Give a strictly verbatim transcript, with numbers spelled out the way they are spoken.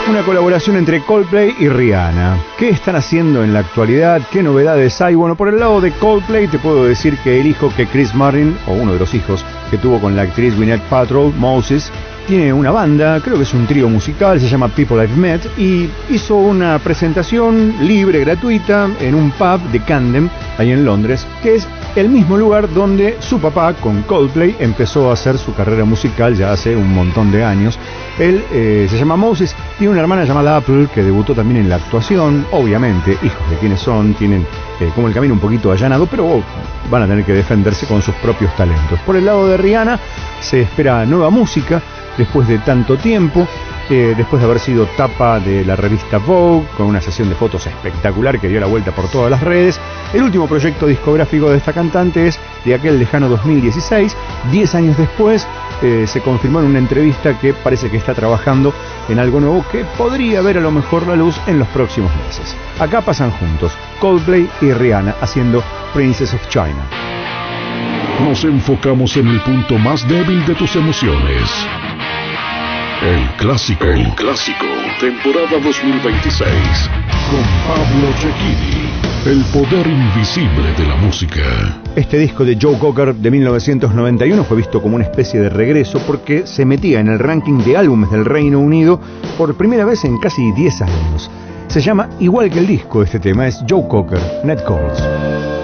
Una colaboración entre Coldplay y Rihanna. ¿Qué están haciendo en la actualidad? ¿Qué novedades hay? Bueno, por el lado de Coldplay te puedo decir que el hijo que Chris Martin, o uno de los hijos que tuvo con la actriz Gwyneth Paltrow, Moses, tiene una banda, creo que es un trío musical, se llama People I've Met, y hizo una presentación libre, gratuita, en un pub de Camden, ahí en Londres, que es el mismo lugar donde su papá, con Coldplay, empezó a hacer su carrera musical ya hace un montón de años. Él eh, se llama Moses, tiene una hermana llamada Apple, que debutó también en la actuación. Obviamente, hijos de quienes son, tienen eh, como el camino un poquito allanado, pero oh, van a tener que defenderse con sus propios talentos. Por el lado de Rihanna, se espera nueva música, después de tanto tiempo, eh, después de haber sido tapa de la revista Vogue, con una sesión de fotos espectacular que dio la vuelta por todas las redes. El último proyecto discográfico de esta cantante es de aquel lejano dos mil dieciséis. Diez años después, eh, se confirmó en una entrevista que parece que está trabajando en algo nuevo que podría ver a lo mejor la luz en los próximos meses. Acá pasan juntos Coldplay y Rihanna haciendo Princess of China. Nos enfocamos en el punto más débil de tus emociones. El clásico. El clásico. Temporada dos mil veintiséis. Con Pablo Cecchini. El poder invisible de la música. Este disco de Joe Cocker de mil novecientos noventa y uno fue visto como una especie de regreso porque se metía en el ranking de álbumes del Reino Unido por primera vez en casi diez años. Se llama igual que el disco, este tema es Joe Cocker, Net Calls.